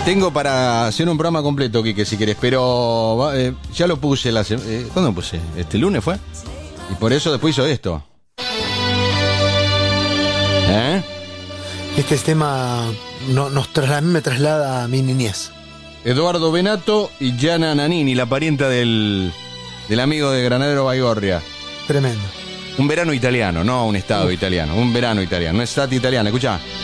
Tengo para hacer un programa completo, Quique, si querés, pero ya lo puse ¿cuándo lo puse? ¿Este lunes fue? Y por eso después hizo esto. Este tema a mí me traslada a mi niñez. Eduardo Benato y Gianna Nannini, la parienta del amigo de Granadero Baigorria. Tremendo. Un verano italiano, no un estado italiano, un verano italiano, no es estate italiana, escuchá.